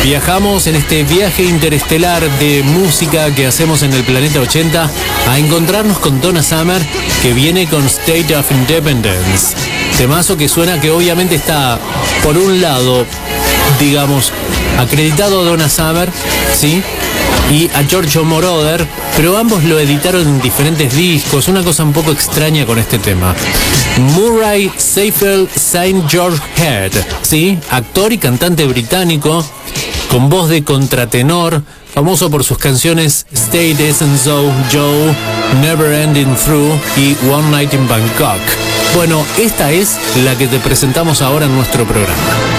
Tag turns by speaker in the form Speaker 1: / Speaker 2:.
Speaker 1: Viajamos en este viaje interestelar de música que hacemos en el Planeta 80 a encontrarnos con Donna Summer, que viene con State of Independence. Temazo que suena, que obviamente está, por un lado, digamos, acreditado a Donna Summer, ¿sí? Y a Giorgio Moroder, pero ambos lo editaron en diferentes discos, una cosa un poco extraña con este tema. Murray Seyfried St. George Head, ¿sí? Actor y cantante británico, con voz de contratenor, famoso por sus canciones Stay Isn't So, Joe, Never Ending Through y One Night in Bangkok. Bueno, esta es la que te presentamos ahora en nuestro programa.